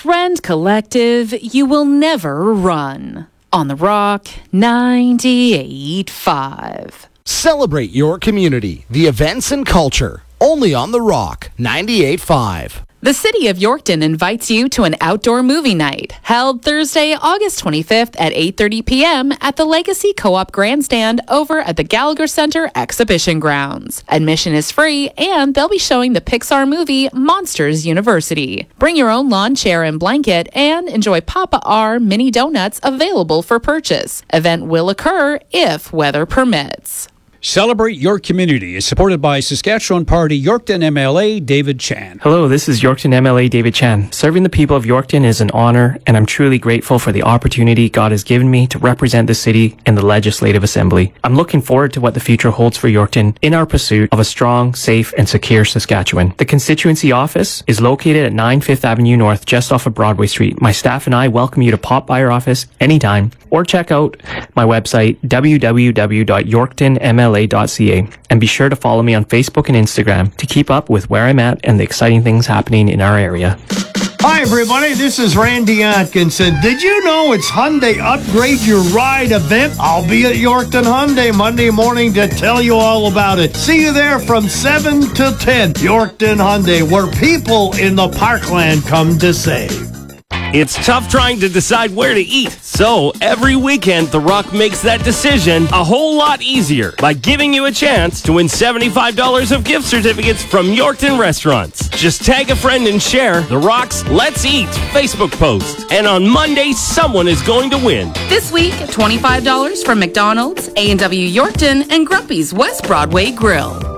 Rend Collective, you will never run. On the Rock 98.5. Celebrate your community, the events and culture. Only on the Rock 98.5. The City of Yorkton invites you to an outdoor movie night held Thursday, August 25th at 8:30 p.m. at the Legacy Co-op Grandstand over at the Gallagher Center Exhibition Grounds. Admission is free and they'll be showing the Pixar movie Monsters University. Bring your own lawn chair and blanket and enjoy Papa R mini donuts available for purchase. Event will occur if weather permits. Celebrate Your Community is supported by Saskatchewan Party Yorkton MLA David Chan. Hello, this is Yorkton MLA David Chan. Serving the people of Yorkton is an honor, and I'm truly grateful for the opportunity God has given me to represent the city in the Legislative Assembly. I'm looking forward to what the future holds for Yorkton in our pursuit of a strong, safe, and secure Saskatchewan. The constituency office is located at 9 5th Avenue North, just off of Broadway Street. My staff and I welcome you to pop by our office anytime, or check out my website, www.yorktonmla.ca, and be sure to follow me on Facebook and Instagram to keep up with where I'm at and the exciting things happening in our area. Hi, everybody. This is Randy Atkinson. Did you know it's Hyundai Upgrade Your Ride event? I'll be at Yorkton Hyundai Monday morning to tell you all about it. See you there from 7 to 10. Yorkton Hyundai, where people in the Parkland come to save. It's tough trying to decide where to eat, so every weekend The Rock makes that decision a whole lot easier by giving you a chance to win $75 of gift certificates from Yorkton Restaurants. Just tag a friend and share The Rock's Let's Eat Facebook post, and on Monday, someone is going to win. This week, $25 from McDonald's, A&W Yorkton, and Grumpy's West Broadway Grill.